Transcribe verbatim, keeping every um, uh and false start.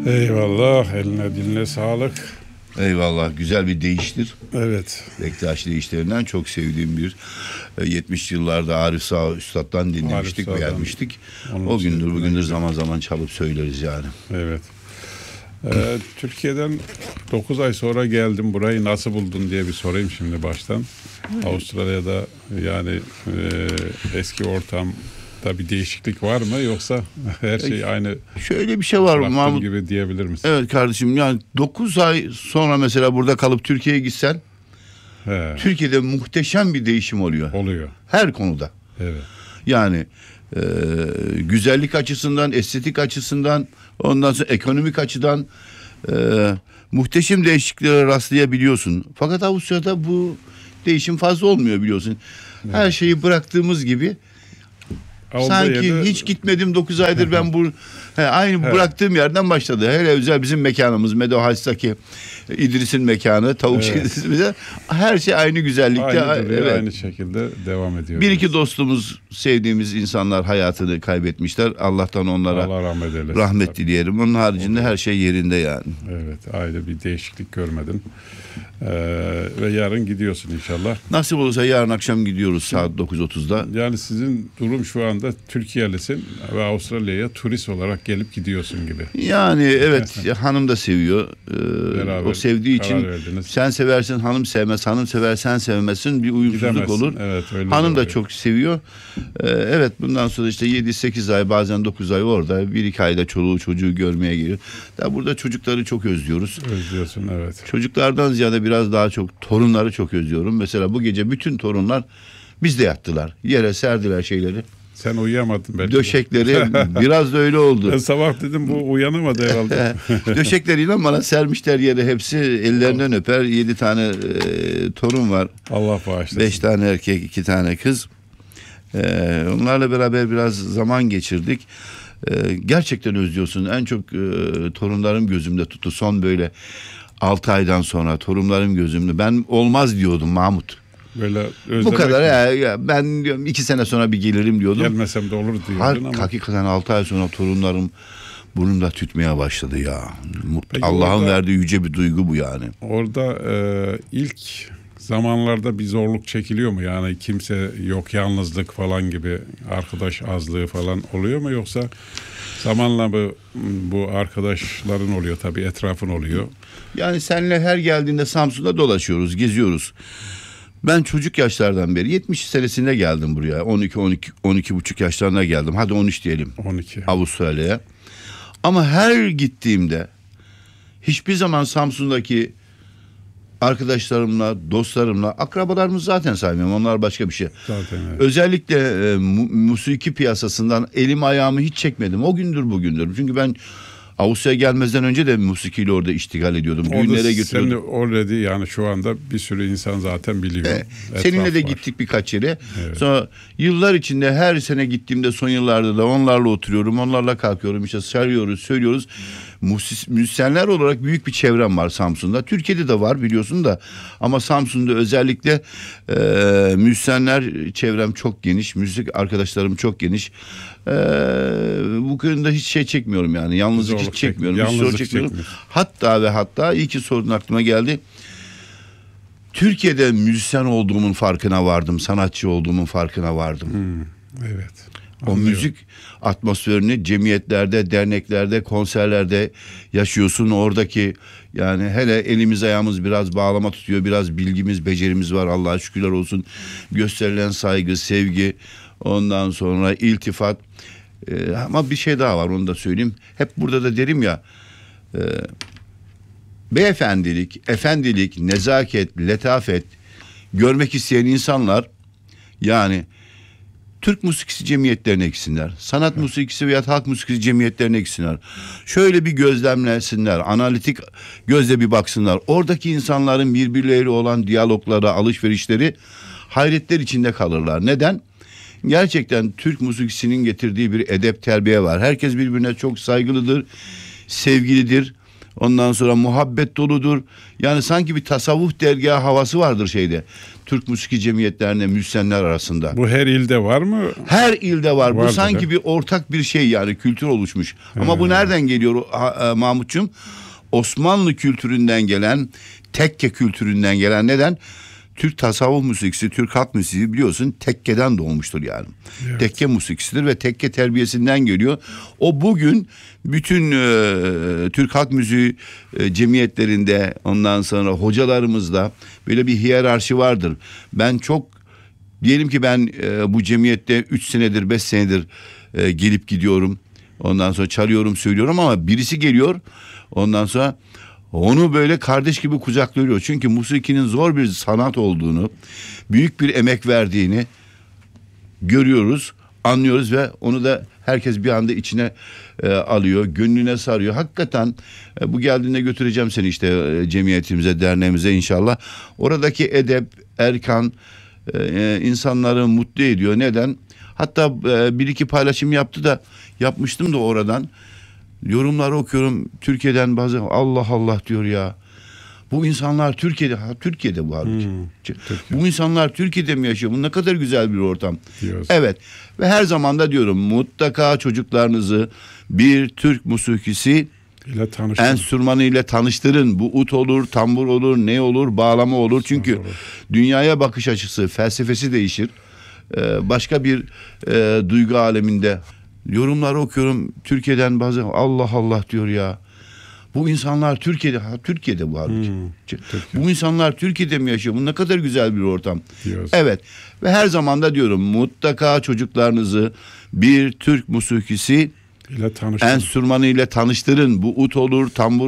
Eyvallah, eline diline sağlık. Eyvallah, güzel bir deyiştir. Evet. Bektaş deyişlerinden çok sevdiğim bir yetmiş yıllarda Arif Sağ Üstad'dan dinlemiştik, Arif beğenmiştik. Onun o gündür bugündür zaman zaman çalıp söyleriz yani. Evet. Ee, Türkiye'den dokuz ay sonra geldim. Burayı nasıl buldun diye bir sorayım şimdi baştan. Avustralya'da yani e, eski ortamda bir değişiklik var mı, yoksa her şey aynı? Şöyle bir şey var Mahmut gibi diyebilir misin? Evet kardeşim, yani dokuz ay sonra mesela burada kalıp Türkiye'ye gitsen, He. Türkiye'de muhteşem bir değişim oluyor. Oluyor. Her konuda. Evet. Yani e, güzellik açısından, estetik açısından, ondan sonra ekonomik açıdan e, muhteşem değişikliklere rastlayabiliyorsun. Fakat Avustralya'da bu değişim fazla olmuyor, biliyorsun. Evet. Her şeyi bıraktığımız gibi Oldu sanki yerde... hiç gitmedim dokuz aydır ben bu he, aynı he. bıraktığım yerden başladı. Hele özel bizim mekanımız Meadowhouse'daki İdris'in mekanı, tavuk evet. şirketi, her şey aynı güzellikte. Aynı, duruyor, evet. aynı şekilde devam ediyor. Bir iki dostumuz, sevdiğimiz insanlar hayatını kaybetmişler. Allah'tan onlara Allah rahmet, eylesin, rahmet tabii. dileyelim. Onun haricinde Olur. her şey yerinde yani. Evet, ayrı bir değişiklik görmedin. Ee, ve yarın gidiyorsun inşallah. Nasip olursa yarın akşam gidiyoruz saat dokuz otuzda. Yani sizin durum şu anda Türkiye'lisin ve Avustralya'ya turist olarak gelip gidiyorsun gibi. Yani evet, hanım da seviyor. Ee, o sevdiği için verdiniz. Sen seversin hanım sevmez, hanım sever sen sevmezsin, bir uyumsuzluk Gidemezsin. olur. Evet, hanım da çok seviyor. Ee, evet, bundan sonra işte yedi sekiz ay, bazen dokuz ay orada, bir iki ayda çoluğu çocuğu görmeye geliyor. Daha burada çocukları çok özlüyoruz. Özlüyorsun, evet. Çocuklardan ziyade biraz daha çok torunları çok özlüyorum. Mesela bu gece bütün torunlar bizde yattılar. Yere serdiler şeyleri. Sen uyuyamadın belki. Döşekleri biraz da öyle oldu. Ben sabah dedim bu uyanamadı herhalde. Döşekleriyle bana sermişler yere, hepsi ellerinden öper. Yedi tane e, torun var. Allah bağışlasın. Beş tane erkek, iki tane kız. E, onlarla beraber biraz zaman geçirdik. E, gerçekten özlüyorsun. En çok e, torunlarım gözümde tuttu. Son böyle altı aydan sonra torunlarım gözümde. Ben olmaz diyordum Mahmut. Böyle bu kadar ya, ya ben diyorum iki sene sonra bir gelirim diyordum. Gelmesem de olur diyordun ha, ama. Hakikaten altı ay sonra torunlarım burnumda tütmeye başladı ya. Allah'ın verdiği yüce bir duygu bu yani. Orada e, ilk zamanlarda bir zorluk çekiliyor mu? Yani kimse yok, yalnızlık falan gibi, arkadaş azlığı falan oluyor mu, yoksa zamanla bu, bu arkadaşların oluyor tabii, etrafın oluyor. Yani seninle her geldiğinde Samsun'da dolaşıyoruz, geziyoruz. Ben çocuk yaşlardan beri yetmiş senesinde geldim buraya. on iki on iki on iki buçuk yaşlarına geldim. Hadi on üç diyelim. on iki Avustralya'ya. Ama her gittiğimde hiçbir zaman Samsun'daki arkadaşlarımla, dostlarımla, akrabalarımızı zaten saymıyorum. Onlar başka bir şey. Zaten evet. Özellikle e, mu- musiki piyasasından elimi ayağımı hiç çekmedim. O gündür bugündür. Çünkü ben Avustralya'ya gelmezden önce de musikiyle orada iştigal ediyordum. Orada düğünlere götürüyordum. Seni orada yani şu anda bir sürü insan zaten biliyor. Ee, seninle de var. Gittik birkaç yere. Evet. Sonra yıllar içinde her sene gittiğimde son yıllarda da onlarla oturuyorum. Onlarla kalkıyorum. İşte sarıyoruz, söylüyoruz. Müsis, müzisyenler olarak büyük bir çevrem var Samsun'da. Türkiye'de de var biliyorsun da. Ama Samsun'da özellikle e, müzisyenler çevrem çok geniş. Müzik arkadaşlarım çok geniş. E, bu konuda hiç şey çekmiyorum yani. Yalnızlık hiç çekmiyorum. Hiç zor çekmiyorum. Hatta ve hatta iyi ki sorun aklıma geldi. Türkiye'de müzisyen olduğumun farkına vardım. Sanatçı olduğumun farkına vardım. Hmm, evet. O Anlıyorum. Müzik atmosferini cemiyetlerde, derneklerde, konserlerde yaşıyorsun. Oradaki yani hele elimiz ayağımız biraz bağlama tutuyor. Biraz bilgimiz, becerimiz var, Allah'a şükürler olsun. Gösterilen saygı, sevgi, ondan sonra iltifat. Ee, ama bir şey daha var, onu da söyleyeyim. Hep burada da derim ya, e, beyefendilik, efendilik, nezaket, letafet görmek isteyen insanlar yani Türk musikisi cemiyetlerine gitsinler. Sanat evet. musikisi veya halk musikisi cemiyetlerine gitsinler. Şöyle bir gözlemlesinler. Analitik gözle bir baksınlar. Oradaki insanların birbirleriyle olan diyaloglara, alışverişleri hayretler içinde kalırlar. Neden? Gerçekten Türk musikisinin getirdiği bir edep terbiye var. Herkes birbirine çok saygılıdır, sevgilidir. Ondan sonra muhabbet doludur. Yani sanki bir tasavvuf dergahı havası vardır şeyde. Türk musiki cemiyetlerinde müzisyenler arasında. Bu her ilde var mı? Her ilde var. Vardır, bu sanki he? bir ortak bir şey yani kültür oluşmuş. Ama bu nereden geliyor ha- e, Mahmutçum? Osmanlı kültüründen gelen, tekke kültüründen gelen. Neden? Türk tasavvuf musikisi, Türk halk müziği biliyorsun tekkeden doğmuştur yani. Evet. Tekke musikisidir ve tekke terbiyesinden geliyor. O bugün bütün e, Türk halk müziği e, cemiyetlerinde, ondan sonra hocalarımızda böyle bir hiyerarşi vardır. Ben çok diyelim ki ben e, bu cemiyette üç senedir, beş senedir e, gelip gidiyorum. Ondan sonra çalıyorum, söylüyorum ama birisi geliyor. Ondan sonra onu böyle kardeş gibi kucaklıyor. Çünkü musikinin zor bir sanat olduğunu, büyük bir emek verdiğini görüyoruz, anlıyoruz ve onu da herkes bir anda içine e, alıyor, gönlüne sarıyor. Hakikaten e, bu geldiğinde götüreceğim seni işte e, cemiyetimize, derneğimize inşallah. Oradaki edep, erkan e, insanları mutlu ediyor. Neden? Hatta e, bir iki paylaşım yaptı da yapmıştım da oradan. Yorumları okuyorum Türkiye'den bazı Allah Allah diyor ya. Bu insanlar Türkiye'de, ha, Türkiye'de bu halbuki. Hmm, Türkiye. Bu insanlar Türkiye'de mi yaşıyor? Bu ne kadar güzel bir ortam. Diyoruz. Evet ve her zaman da diyorum mutlaka çocuklarınızı bir Türk musikisi ile tanıştım. enstrümanı ile tanıştırın. Bu ut olur, tambur olur, ne olur, bağlama olur. Çünkü olur. dünyaya bakış açısı, felsefesi değişir. Ee, başka bir e, duygu aleminde. Yorumları okuyorum Türkiye'den bazı Allah Allah diyor ya. Bu insanlar Türkiye'de, ha, Türkiye'de bu halbuki. Hmm, Türkiye. Bu insanlar Türkiye'de mi yaşıyor? Bu ne kadar güzel bir ortam. Diyoruz. Evet ve her zaman da diyorum mutlaka çocuklarınızı bir Türk musikisi ile tanıştım. enstrümanı ile tanıştırın. Bu ut olur, tambur